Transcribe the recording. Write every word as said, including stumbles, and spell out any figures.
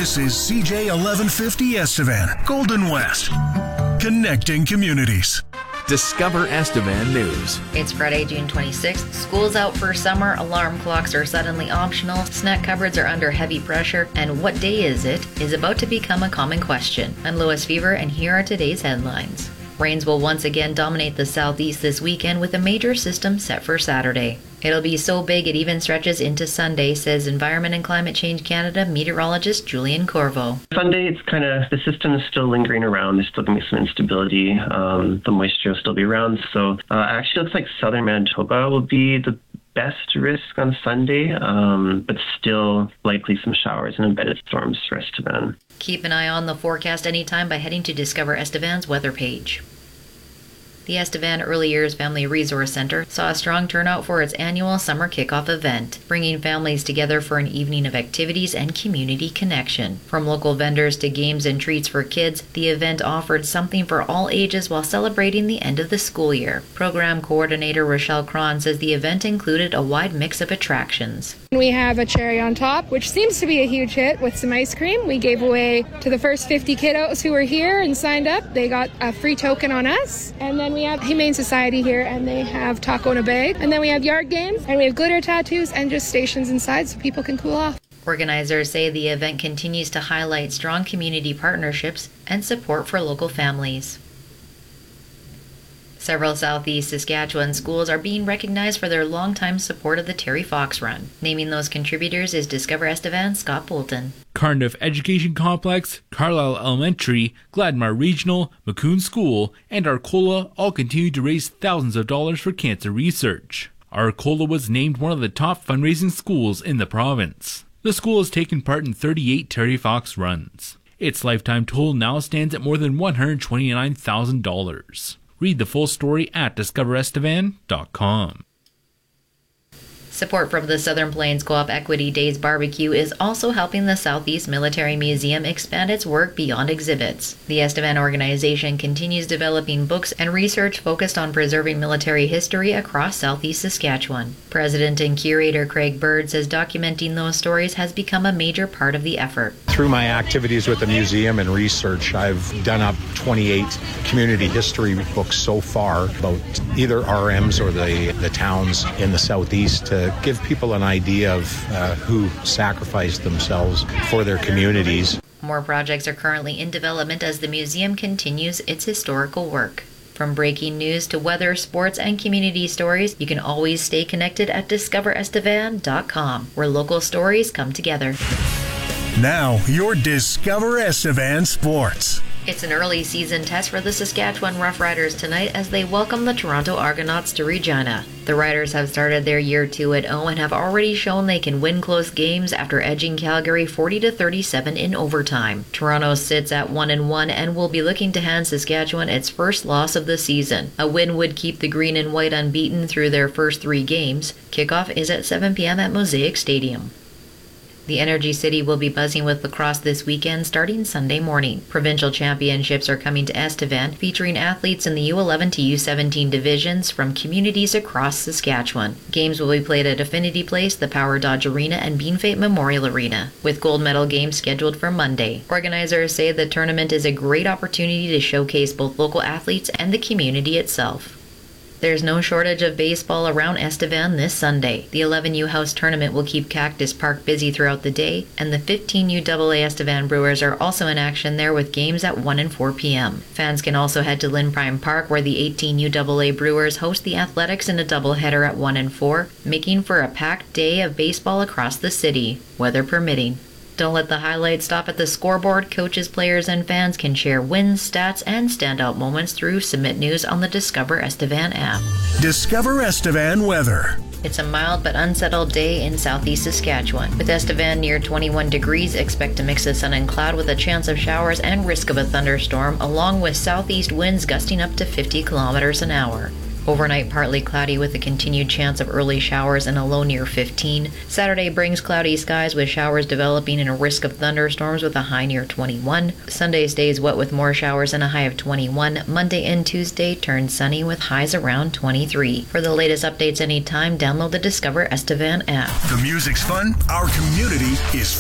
This is C J eleven fifty Estevan, Golden West, connecting communities. Discover Estevan News. It's Friday, June twenty-sixth. School's out for summer, alarm clocks are suddenly optional, snack cupboards are under heavy pressure, and what day is it is about to become a common question. I'm Lois Fever, and here are today's headlines. Rains will once again dominate the southeast this weekend with a major system set for Saturday. It'll be so big it even stretches into Sunday, says Environment and Climate Change Canada meteorologist Julian Corvo. Sunday, it's kind of, the system is still lingering around. There's still going to be some instability. Um, the moisture will still be around. So uh, actually, it looks like southern Manitoba will be the best risk on Sunday, um, but still likely some showers and embedded storms for Estevan. Keep an eye on the forecast anytime by heading to Discover Estevan's weather page. The Estevan Early Years Family Resource Center saw a strong turnout for its annual summer kickoff event, bringing families together for an evening of activities and community connection. From local vendors to games and treats for kids, the event offered something for all ages while celebrating the end of the school year. Program coordinator Rochelle Cron says the event included a wide mix of attractions. We have a cherry on top, which seems to be a huge hit, with some ice cream. We gave away to the first fifty kiddos who were here and signed up. They got a free token on us. And then we have Humane Society here, and they have taco in a bag. And then we have yard games, and we have glitter tattoos and just stations inside so people can cool off. Organizers say the event continues to highlight strong community partnerships and support for local families. Several Southeast Saskatchewan schools are being recognized for their longtime support of the Terry Fox Run. Naming those contributors is Discover Estevan's Scott Bolton. Cardiff Education Complex, Carlisle Elementary, Gladmar Regional, Maccoon School, and Arcola all continue to raise thousands of dollars for cancer research. Arcola was named one of the top fundraising schools in the province. The school has taken part in thirty-eight Terry Fox runs. Its lifetime total now stands at more than one hundred twenty-nine thousand dollars. Read the full story at discover estevan dot com. Support from the Southern Plains Co-op Equity Days Barbecue is also helping the Southeast Military Museum expand its work beyond exhibits. The Estevan organization continues developing books and research focused on preserving military history across Southeast Saskatchewan. President and curator Craig Bird says documenting those stories has become a major part of the effort. Through my activities with the museum and research, I've done up twenty-eight community history books so far about either R Ms or the, the towns in the Southeast to give people an idea of uh, who sacrificed themselves for their communities. More projects are currently in development as the museum continues its historical work. From breaking news to weather, sports, and community stories, you can always stay connected at discover estevan dot com, where local stories come together. Now, your Discover Estevan Sports. It's an early season test for the Saskatchewan Roughriders tonight as they welcome the Toronto Argonauts to Regina. The Riders have started their year two and oh and have already shown they can win close games after edging Calgary forty to thirty-seven in overtime. Toronto sits at one and one and will be looking to hand Saskatchewan its first loss of the season. A win would keep the green and white unbeaten through their first three games. Kickoff is at seven p.m. at Mosaic Stadium. The Energy City will be buzzing with lacrosse this weekend starting Sunday morning. Provincial championships are coming to Estevan, featuring athletes in the U eleven to U seventeen divisions from communities across Saskatchewan. Games will be played at Affinity Place, the Power Dodge Arena, and Bean Fate Memorial Arena, with gold medal games scheduled for Monday. Organizers say the tournament is a great opportunity to showcase both local athletes and the community itself. There's no shortage of baseball around Estevan this Sunday. The eleven U House tournament will keep Cactus Park busy throughout the day, and the fifteen U A A Estevan Brewers are also in action there with games at one and four p.m. Fans can also head to Lynn Prime Park, where the eighteen U A A Brewers host the Athletics in a doubleheader at one and four, making for a packed day of baseball across the city, weather permitting. Don't let the highlights stop at the scoreboard. Coaches, players, and fans can share wins, stats, and standout moments through Submit News on the Discover Estevan app. Discover Estevan weather. It's a mild but unsettled day in southeast Saskatchewan. With Estevan near twenty-one degrees, expect a mix of sun and cloud with a chance of showers and risk of a thunderstorm, along with southeast winds gusting up to fifty kilometers an hour. Overnight, partly cloudy with a continued chance of early showers and a low near fifteen. Saturday brings cloudy skies with showers developing and a risk of thunderstorms with a high near twenty-one. Sunday stays wet with more showers and a high of twenty-one. Monday and Tuesday turn sunny with highs around twenty-three. For the latest updates anytime, download the Discover Estevan app. The music's fun. Our community is